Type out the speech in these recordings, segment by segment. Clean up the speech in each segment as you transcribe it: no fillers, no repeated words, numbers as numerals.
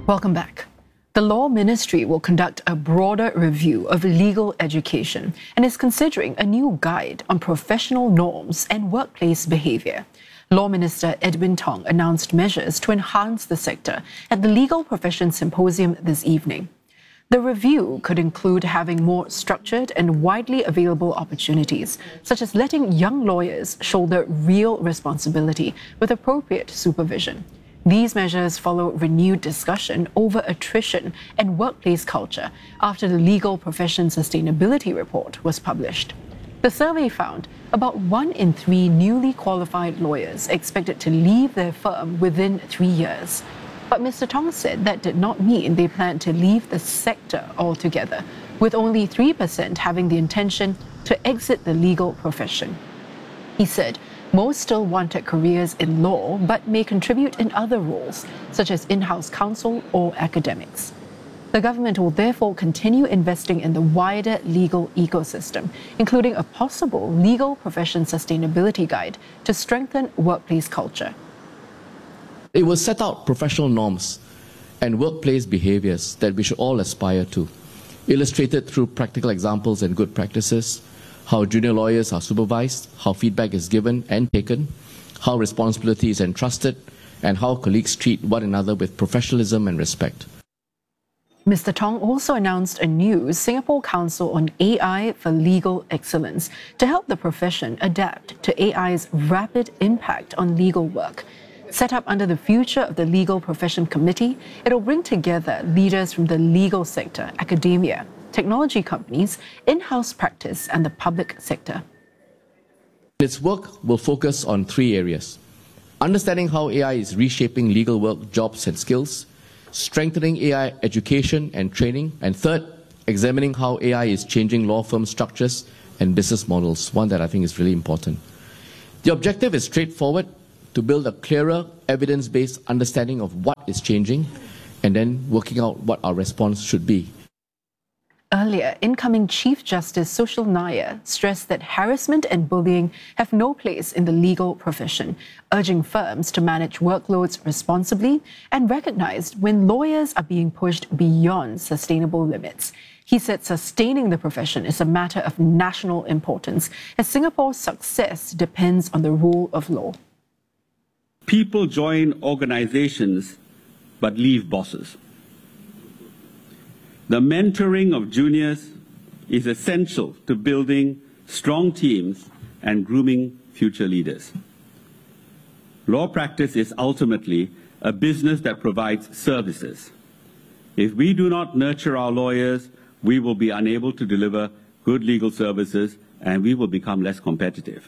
Welcome back. The Law Ministry will conduct a broader review of legal education and is considering a new guide on professional norms and workplace behaviour. Law Minister Edwin Tong announced measures to enhance the sector at the Legal Professions Symposium this evening. The review could include having more structured and widely available opportunities, such as letting young lawyers shoulder real responsibility with appropriate supervision. These measures follow renewed discussion over attrition and workplace culture after the Legal Profession Sustainability Report was published. The survey found about 1 in 3 newly qualified lawyers expected to leave their firm within 3 years. But Mr. Tong said that did not mean they planned to leave the sector altogether, with only 3% having the intention to exit the legal profession. He said most still wanted careers in law but may contribute in other roles, such as in-house counsel or academics. The government will therefore continue investing in the wider legal ecosystem, including a possible legal profession sustainability guide to strengthen workplace culture. It will set out professional norms and workplace behaviours that we should all aspire to, illustrated through practical examples and good practices, how junior lawyers are supervised, how feedback is given and taken, how responsibility is entrusted, and how colleagues treat one another with professionalism and respect. Mr. Tong also announced a new Singapore Council on AI for Legal Excellence to help the profession adapt to AI's rapid impact on legal work. Set up under the Future of the Legal Profession Committee, it will bring together leaders from the legal sector, academia, technology companies, in-house practice, and the public sector. Its work will focus on 3 areas: understanding how AI is reshaping legal work, jobs, and skills, strengthening AI education and training, and third, examining how AI is changing law firm structures and business models, one that I think is really important. The objective is straightforward: to build a clearer, evidence-based understanding of what is changing and then working out what our response should be. Earlier, incoming Chief Justice Sushil Nair stressed that harassment and bullying have no place in the legal profession, urging firms to manage workloads responsibly and recognize when lawyers are being pushed beyond sustainable limits. He said sustaining the profession is a matter of national importance, as Singapore's success depends on the rule of law. People join organizations but leave bosses. The mentoring of juniors is essential to building strong teams and grooming future leaders. Law practice is ultimately a business that provides services. If we do not nurture our lawyers, we will be unable to deliver good legal services and we will become less competitive.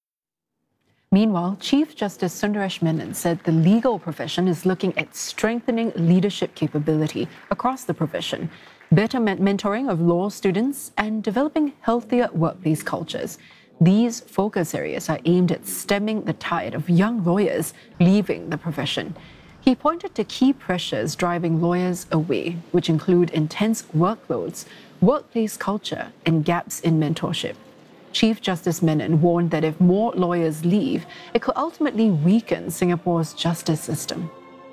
Meanwhile, Chief Justice Sundaresh Menon said the legal profession is looking at strengthening leadership capability across the profession, better mentoring of law students, and developing healthier workplace cultures. These focus areas are aimed at stemming the tide of young lawyers leaving the profession. He pointed to key pressures driving lawyers away, which include intense workloads, workplace culture, and gaps in mentorship. Chief Justice Menon warned that if more lawyers leave, it could ultimately weaken Singapore's justice system.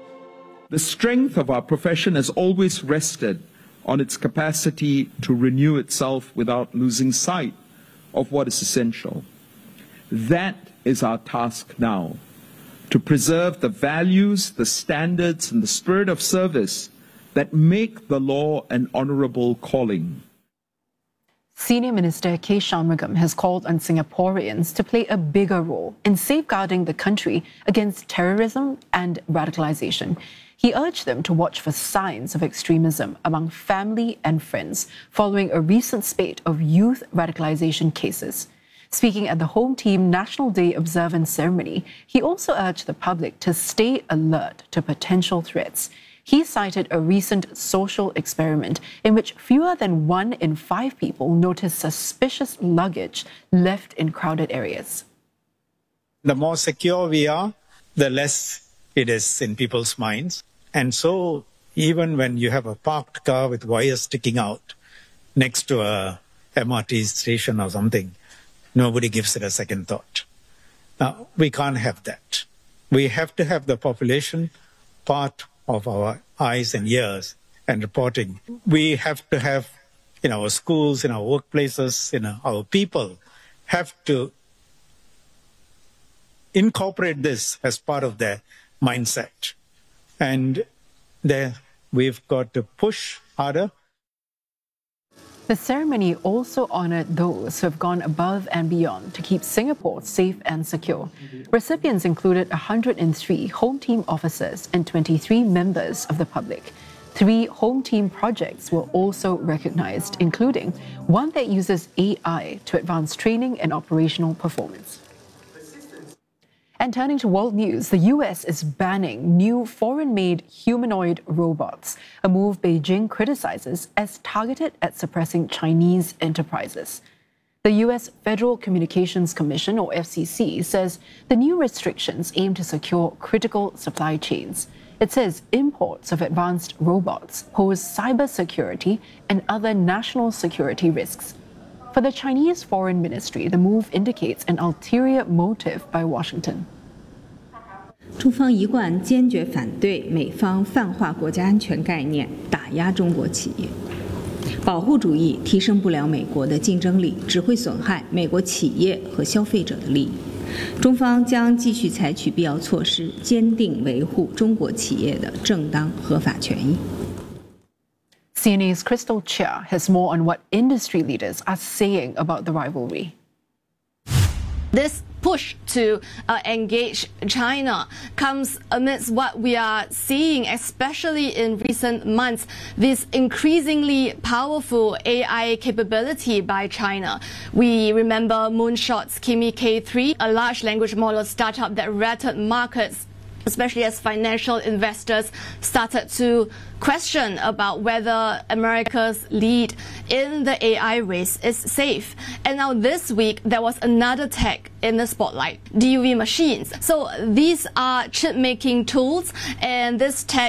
The strength of our profession has always rested on its capacity to renew itself without losing sight of what is essential. That is our task now, to preserve the values, the standards, and the spirit of service that make the law an honourable calling. Senior Minister K. Shanmugam has called on Singaporeans to play a bigger role in safeguarding the country against terrorism and radicalisation. He urged them to watch for signs of extremism among family and friends following a recent spate of youth radicalisation cases. Speaking at the Home Team National Day observance ceremony, he also urged the public to stay alert to potential threats. He cited a recent social experiment in which fewer than 1 in 5 people noticed suspicious luggage left in crowded areas. The more secure we are, the less it is in people's minds. And so even when you have a parked car with wires sticking out next to a MRT station or something, nobody gives it a second thought. Now, we can't have that. We have to have the population part of our eyes and ears and reporting. We have to have in our schools, in our workplaces, our people have to incorporate this as part of their mindset. And we've got to push harder. The ceremony also honored those who have gone above and beyond to keep Singapore safe and secure. Recipients included 103 Home Team officers and 23 members of the public. 3 Home Team projects were also recognized, including one that uses AI to advance training and operational performance. And turning to world news, the US is banning new foreign-made humanoid robots, a move Beijing criticizes as targeted at suppressing Chinese enterprises. The US Federal Communications Commission, or FCC, says the new restrictions aim to secure critical supply chains. It says imports of advanced robots pose cybersecurity and other national security risks. For the Chinese Foreign Ministry, the move indicates an ulterior motive by Washington. 中方一贯坚决反对美方泛化国家安全概念，打压中国企业。保护主义提升不了美国的竞争力，只会损害美国企业和消费者的利益。中方将继续采取必要措施，坚定维护中国企业的正当合法权益。 CNA's Crystal Chia has more on what industry leaders are saying about the rivalry. This push to engage China comes amidst what we are seeing, especially in recent months, this increasingly powerful AI capability by China. We remember Moonshot's Kimi K3, a large language model startup that rattled markets, especially as financial investors started to question about whether America's lead in the AI race is safe. And now this week, there was another tech in the spotlight, DUV machines. So these are chip-making tools, and this tech